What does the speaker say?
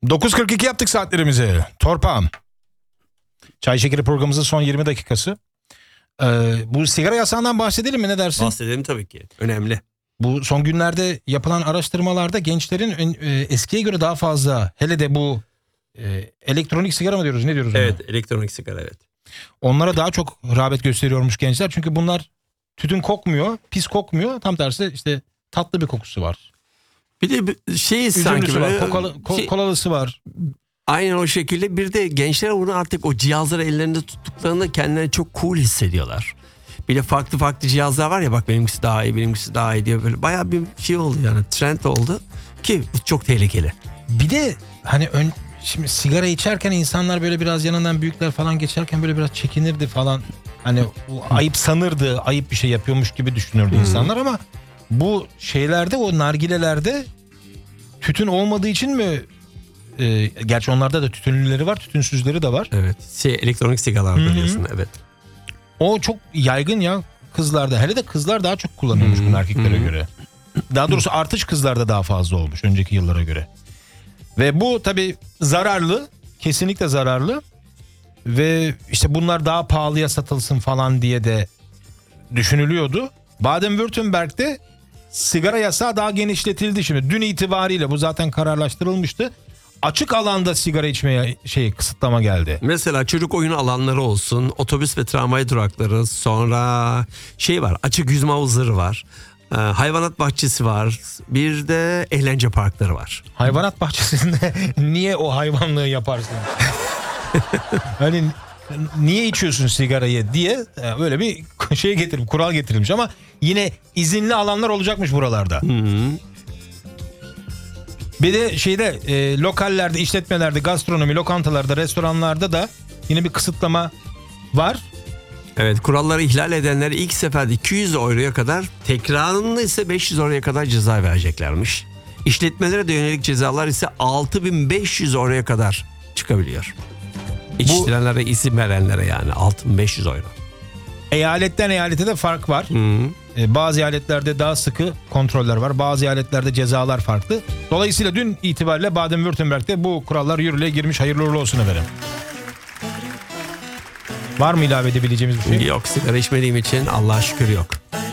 9.42 yaptık saatlerimizi. Torpağım. Çay Şekeri programımızın son 20 dakikası. Bu sigara yasağından bahsedelim mi, ne dersin? Bahsedelim tabii ki. Önemli. Bu son günlerde yapılan araştırmalarda gençlerin eskiye göre daha fazla, hele de bu elektronik sigara mı diyoruz, ne diyoruz ona? Evet, elektronik sigara, evet. Onlara daha çok rağbet gösteriyormuş gençler. Çünkü bunlar tütün kokmuyor, pis kokmuyor. Tam tersi işte tatlı bir kokusu var. Bir de sanki Üzümlüsü böyle var, kolalısı var. aynen o şekilde. Bir de gençler onu artık o cihazları ellerinde tuttuklarında kendilerini çok cool hissediyorlar. Bir de farklı cihazlar var ya, bak benimkisi daha iyi, benimkisi daha iyi diye, böyle bayağı bir şey oldu yani, trend oldu ki bu çok tehlikeli. Bir de hani şimdi sigara içerken insanlar böyle biraz yanından büyükler falan geçerken böyle biraz çekinirdi falan. Hani ayıp sanırdı, ayıp bir şey yapıyormuş gibi düşünürdü insanlar, ama bu şeylerde, o nargilelerde tütün olmadığı için mi? Gerçi onlarda da tütünlüleri var, tütünsüzleri de var. Evet. Elektronik sigaralar biliyorsun, evet. O çok yaygın ya kızlarda. Hele de kızlar daha çok kullanıyormuş bunu erkeklere göre. Daha doğrusu artış kızlarda daha fazla olmuş önceki yıllara göre. Ve bu tabii zararlı. Kesinlikle zararlı. Ve işte bunlar daha pahalıya satılsın falan diye de düşünülüyordu. Baden-Württemberg'de sigara yasağı daha genişletildi şimdi. Dün itibariyle bu zaten kararlaştırılmıştı. Açık alanda sigara içmeye kısıtlama geldi. Mesela çocuk oyun alanları olsun, otobüs ve tramvay durakları, sonra var, açık yüzme havuzları var, hayvanat bahçesi var, bir de eğlence parkları var. Hayvanat bahçesinde niye o hayvanlığı yaparsın? Hani niye içiyorsun sigarayı diye böyle bir kural getirilmiş, ama yine izinli alanlar olacakmış buralarda. Bir de lokallerde, işletmelerde, gastronomi, lokantalarda, restoranlarda da yine bir kısıtlama var. Evet, kuralları ihlal edenler ilk seferde 200 euroya kadar, tekrarında ise 500 euroya kadar ceza vereceklermiş. İşletmelere de yönelik cezalar ise 6.500 euroya kadar çıkabiliyor. İçtirenlere, isim verenlere yani 6.500 euro. Eyaletten eyalete de fark var. Bazı eyaletlerde daha sıkı kontroller var. Bazı eyaletlerde cezalar farklı. Dolayısıyla dün itibariyle Baden-Württemberg'de bu kurallar yürürlüğe girmiş. Hayırlı uğurlu olsun efendim. Var mı ilave edebileceğimiz bir şey? Yok, sigara içmediğim için Allah'a şükür yok.